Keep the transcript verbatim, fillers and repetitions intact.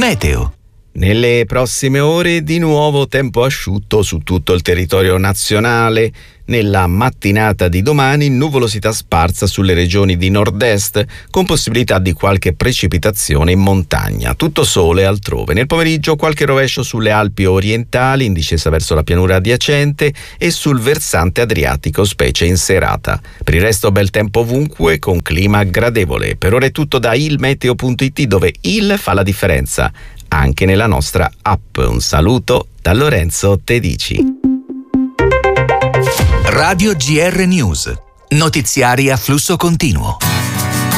meteo. Nelle prossime ore di nuovo tempo asciutto su tutto il territorio nazionale. Nella mattinata di domani nuvolosità sparsa sulle regioni di nord-est con possibilità di qualche precipitazione in montagna. Tutto sole altrove. Nel pomeriggio qualche rovescio sulle Alpi orientali in discesa verso la pianura adiacente e sul versante adriatico, specie in serata. Per il resto bel tempo ovunque con clima gradevole. Per ora è tutto da il meteo punto it, dove il fa la differenza anche nella nostra app. Un saluto da Lorenzo Tedici. Radio G R News. Notiziari a flusso continuo.